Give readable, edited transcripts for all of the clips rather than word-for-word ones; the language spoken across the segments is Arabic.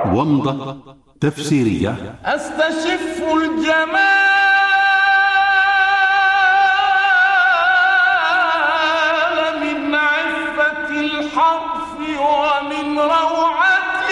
ومضة تفسيرية. أستشف الجمال من عفة الحرف ومن روعة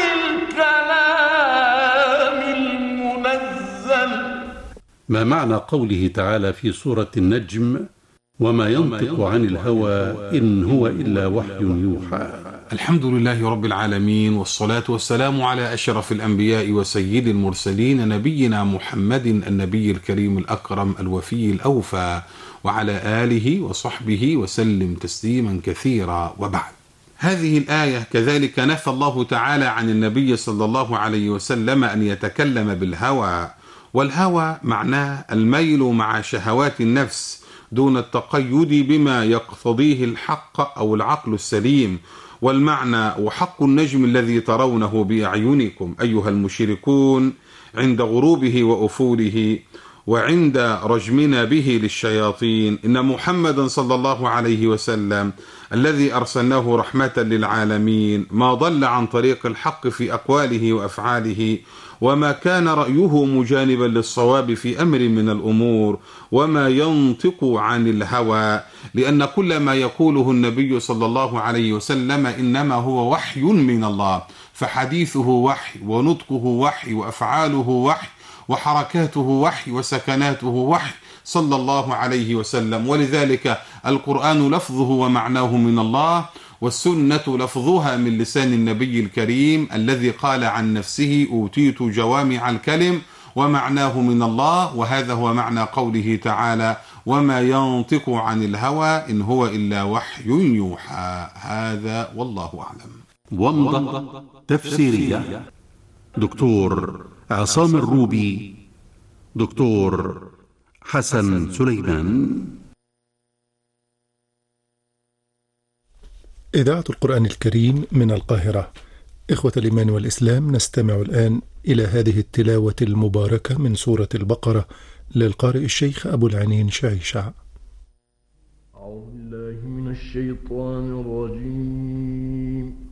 الكلام المنزل. ما معنى قوله تعالى في سورة النجم: وما ينطق عن الهوى إن هو إلا وحي يوحى؟ الحمد لله رب العالمين، والصلاة والسلام على أشرف الأنبياء وسيد المرسلين، نبينا محمد النبي الكريم الأكرم الوفي الأوفى، وعلى آله وصحبه وسلم تسليما كثيرا. وبعد، هذه الآية كذلك نفى الله تعالى عن النبي صلى الله عليه وسلم أن يتكلم بالهوى، والهوى معناه الميل مع شهوات النفس دون التقيد بما يقتضيه الحق أو العقل السليم. والمعنى: وحق النجم الذي ترونه بأعينكم أيها المشركون عند غروبه وأفوله وعند رجمنا به للشياطين، إن محمدا صلى الله عليه وسلم الذي أرسلناه رحمة للعالمين ما ضل عن طريق الحق في أقواله وأفعاله، وما كان رأيه مجانبا للصواب في أمر من الأمور، وما ينطق عن الهوى، لأن كل ما يقوله النبي صلى الله عليه وسلم إنما هو وحي من الله، فحديثه وحي، ونطقه وحي، وأفعاله وحي، وحركاته وحي، وسكناته وحي صلى الله عليه وسلم. ولذلك القرآن لفظه ومعناه من الله، والسنة لفظها من لسان النبي الكريم الذي قال عن نفسه: أوتيت جوامع الكلم، ومعناه من الله. وهذا هو معنى قوله تعالى: وما ينطق عن الهوى إن هو إلا وحي يوحى. هذا والله أعلم. ومضة تفسيرية. دكتور عصام الروبي، دكتور حسن سليمان. إذاعة القرآن الكريم من القاهرة. إخوة الإيمان والإسلام، نستمع الآن إلى هذه التلاوة المباركة من سورة البقرة للقارئ الشيخ أبو العنين شعيشع. أعوذ بالله من الشيطان الرجيم.